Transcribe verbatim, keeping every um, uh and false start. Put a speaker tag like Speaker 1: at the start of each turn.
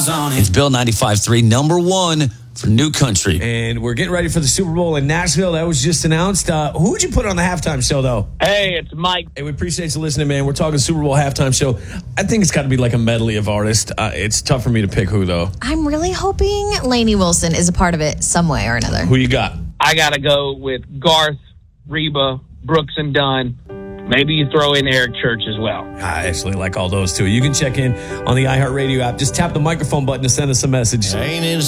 Speaker 1: It's Bill ninety-five three, number one for New Country.
Speaker 2: And we're getting ready for the Super Bowl in Nashville. That was just announced. Uh, who would you put on the halftime show, though?
Speaker 3: Hey, it's Mike.
Speaker 2: Hey, we appreciate you listening, man. We're talking Super Bowl halftime show. I think it's got to be like a medley of artists. Uh, it's tough for me to pick who, though.
Speaker 4: I'm really hoping Lainey Wilson is a part of it some way or another.
Speaker 2: Who you got?
Speaker 3: I got to go with Garth, Reba, Brooks, and Dunn. Maybe you throw in Eric Church as well.
Speaker 2: I actually like all those, too. You can check in on the iHeartRadio app. Just tap the microphone button to send us a message.